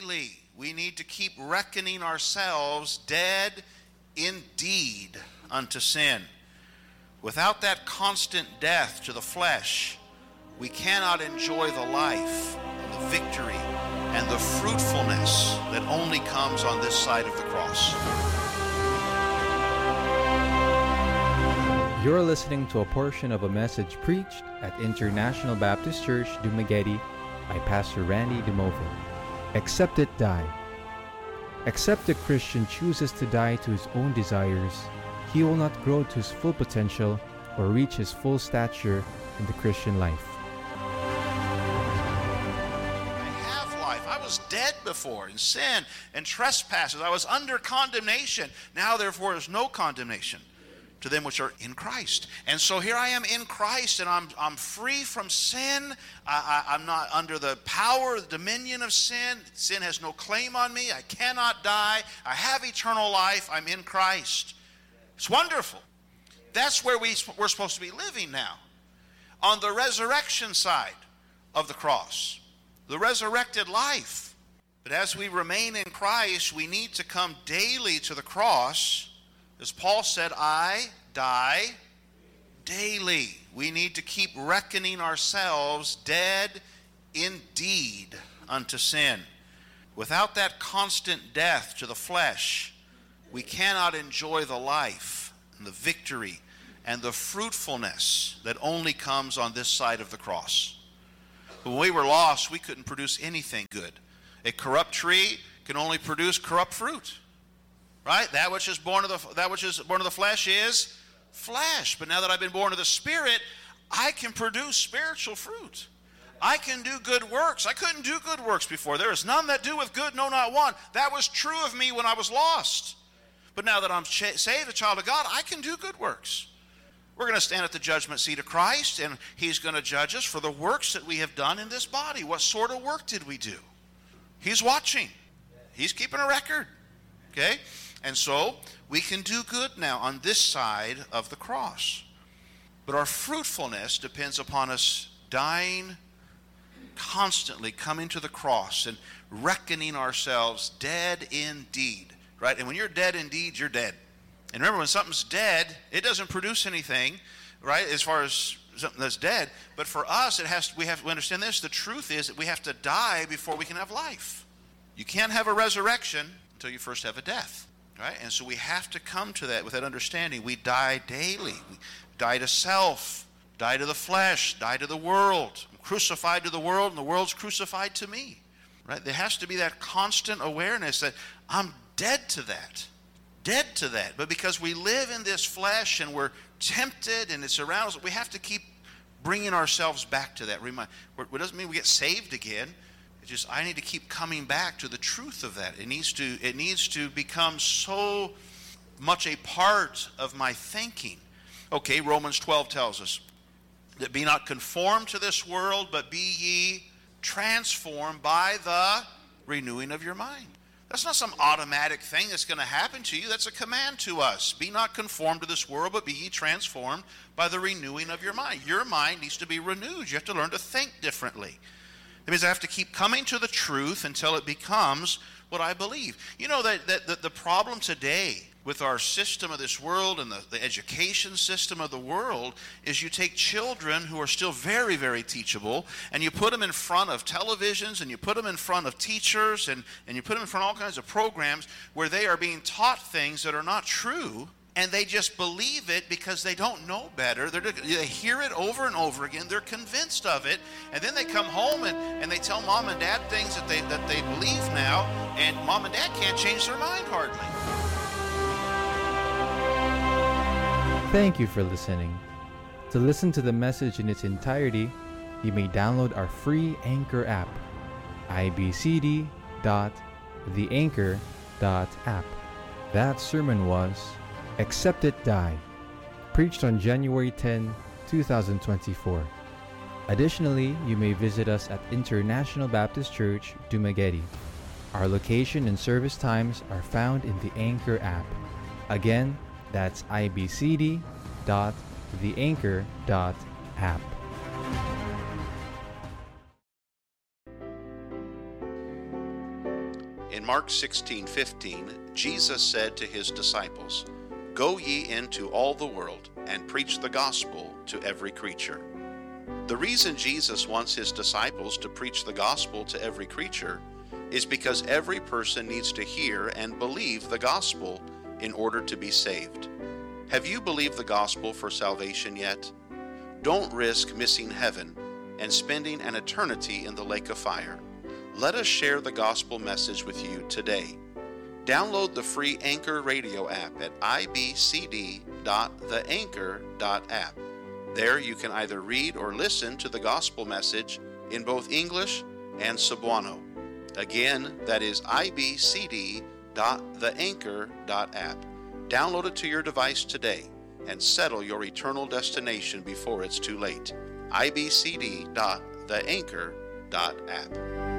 daily. We need to keep reckoning ourselves dead indeed unto sin. Without that constant death to the flesh, we cannot enjoy the life and the victory and the fruitfulness that only comes on this side of the cross. You're listening to a portion of a message preached at International Baptist Church, Dumaguete by Pastor Randy DeMovo. Except it die. Except the Christian chooses to die to his own desires, he will not grow to his full potential or reach his full stature in the Christian life. I was dead before in sin and trespasses. I was under condemnation. Now, therefore, is no condemnation to them which are in Christ. And so here I am in Christ, and I'm free from sin. I'm not under the power, the dominion of sin. Sin has no claim on me. I cannot die. I have eternal life. I'm in Christ. It's wonderful. That's where we're supposed to be living now, on the resurrection side of the cross. The resurrected life. But as we remain in Christ, we need to come daily to the cross. As Paul said, I die daily. We need to keep reckoning ourselves dead indeed unto sin. Without that constant death to the flesh, we cannot enjoy the life and the victory and the fruitfulness that only comes on this side of the cross. When we were lost, we couldn't produce anything good. A corrupt tree can only produce corrupt fruit, right? That which is born of the flesh is flesh. But now that I've been born of the Spirit, I can produce spiritual fruit. I can do good works. I couldn't do good works before. There is none that doeth good, no, not one. That was true of me when I was lost. But now that I'm saved, a child of God, I can do good works. We're going to stand at the judgment seat of Christ, and He's going to judge us for the works that we have done in this body. What sort of work did we do? He's watching. He's keeping a record. Okay? And so we can do good now on this side of the cross. But our fruitfulness depends upon us dying constantly, coming to the cross and reckoning ourselves dead indeed. Right? And when you're dead indeed, you're dead. And remember, when something's dead, it doesn't produce anything, right, as far as something that's dead. But for us, we understand this. The truth is that we have to die before we can have life. You can't have a resurrection until you first have a death, right? And so we have to come to that with that understanding. We die daily. We die to self, die to the flesh, die to the world. I'm crucified to the world, and the world's crucified to me, right? There has to be that constant awareness that I'm dead to that. Dead to that. But because we live in this flesh and we're tempted and it's around us, we have to keep bringing ourselves back to that. It doesn't mean we get saved again. It's just I need to keep coming back to the truth of that. It needs to become so much a part of my thinking. Okay, Romans 12 tells us that be not conformed to this world, but be ye transformed by the renewing of your mind. That's not some automatic thing that's going to happen to you. That's a command to us. Be not conformed to this world, but be ye transformed by the renewing of your mind. Your mind needs to be renewed. You have to learn to think differently. That means I have to keep coming to the truth until it becomes what I believe. You know that the problem today with our system of this world and the education system of the world is you take children who are still very, very teachable and you put them in front of televisions and you put them in front of teachers and you put them in front of all kinds of programs where they are being taught things that are not true, and they just believe it because they don't know better. They hear it over and over again. They're convinced of it, and then they come home and they tell mom and dad things that they believe now, and mom and dad can't change their mind hardly. Thank you for listening. To listen to the message in its entirety, you may download our free Anchor app, ibcd.theanchor.app. That sermon was Except It Die, preached on January 10, 2024. Additionally, you may visit us at International Baptist Church, Dumaguete. Our location and service times are found in the Anchor app. Again, that's ibcd.theanchor.app. In Mark 16:15, Jesus said to his disciples, "Go ye into all the world and preach the gospel to every creature." The reason Jesus wants his disciples to preach the gospel to every creature is because every person needs to hear and believe the gospel in order to be saved. Have you believed the gospel for salvation yet? Don't risk missing heaven and spending an eternity in the lake of fire. Let us share the gospel message with you today. Download the free Anchor radio app at ibcd.theanchor.app. There you can either read or listen to the gospel message in both English and Cebuano. Again, that is ibcd.theanchor.app. Download it to your device today and settle your eternal destination before it's too late. ibcd.theanchor.app.